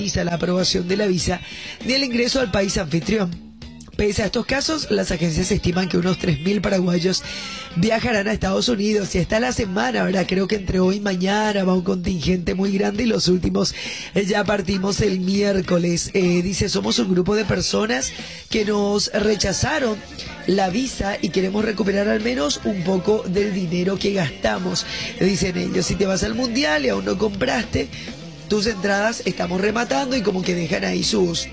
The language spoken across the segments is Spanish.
garantiza la aprobación de la visa ni el ingreso al país anfitrión. Pese a estos casos, las agencias estiman que unos 3.000 paraguayos viajarán a Estados Unidos y está la semana, ¿verdad? Creo que entre hoy y mañana va un contingente muy grande y los últimos ya partimos el miércoles. Dice, somos un grupo de personas que nos rechazaron la visa y queremos recuperar al menos un poco del dinero que gastamos. Dicen ellos, si te vas al mundial y aún no compraste tus entradas, estamos rematando, y como que dejan ahí sus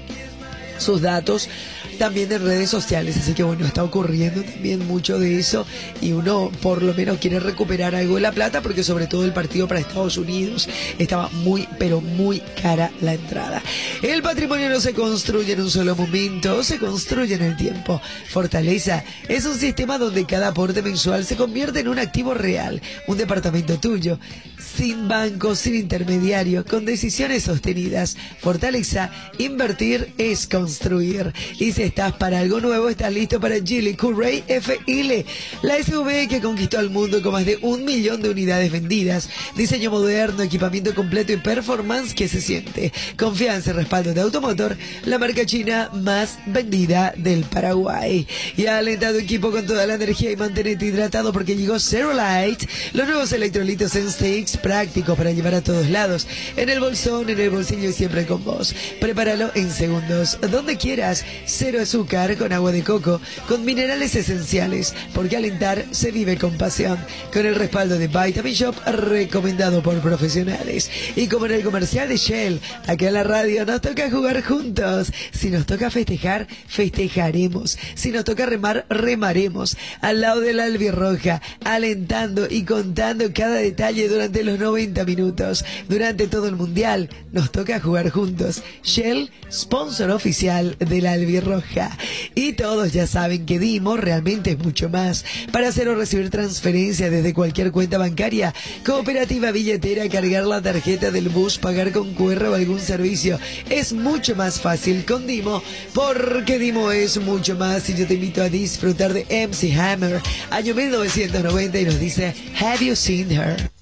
datos también en redes sociales. Así que bueno, está ocurriendo también mucho de eso y uno por lo menos quiere recuperar algo de la plata, porque sobre todo el partido para Estados Unidos estaba muy, pero muy cara la entrada. El patrimonio no se construye en un solo momento, se construye en el tiempo. Fortaleza es un sistema donde cada aporte mensual se convierte en un activo real, un departamento tuyo, sin bancos, sin intermediario, con decisiones sostenidas. Fortaleza, invertir es construir. Y si estás para algo nuevo, estás listo para Geely Courage FL, la SUV que conquistó al mundo con más de 1 millón de unidades vendidas. Diseño moderno, equipamiento completo y performance que se siente. Confianza y respaldo de Automotor, la marca china más vendida del Paraguay. Y ha alentado equipo con toda la energía y mantenerte hidratado, porque llegó Zero Light, los nuevos electrolitos en sticks prácticos para llevar a todos lados, en el bolsón, en el bolsillo y siempre con vos. Prepáralo en segundos, donde quieras. Cero azúcar, con agua de coco, con minerales esenciales, porque alentar se vive con pasión. Con el respaldo de Vitamin Shop, recomendado por profesionales. Y como en el comercial de Shell, acá en la radio nos toca jugar juntos. Si nos toca festejar, festejaremos. Si nos toca remar, remaremos. Al lado de la albirroja, alentando y contando cada detalle durante los 90 minutos. Durante todo el mundial, nos toca jugar juntos. Shell, sponsor oficial de la albirroja. Y todos ya saben que Dimo realmente es mucho más. Para hacer o recibir transferencias desde cualquier cuenta bancaria, cooperativa, billetera, cargar la tarjeta del bus, pagar con QR o algún servicio, es mucho más fácil con Dimo, porque Dimo es mucho más. Y yo te invito a disfrutar de MC Hammer, año 1990, y nos dice Have You Seen Her?